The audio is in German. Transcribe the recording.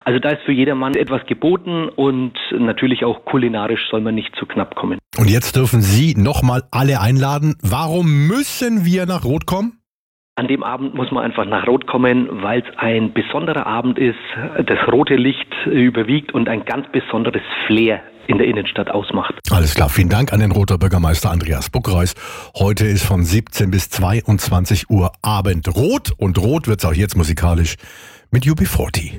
Also da ist für jedermann etwas geboten und natürlich auch kulinarisch soll man nicht zu knapp kommen. Und jetzt dürfen Sie nochmal alle einladen. Warum müssen wir nach Roth kommen? An dem Abend muss man einfach nach Roth kommen, weil es ein besonderer Abend ist. Das rote Licht überwiegt und ein ganz besonderes Flair in der Innenstadt ausmacht. Alles klar, vielen Dank an den Rother Bürgermeister Andreas Buckreis. Heute ist von 17 bis 22 Uhr Abend Rot und Rot wird's auch jetzt musikalisch mit UB40.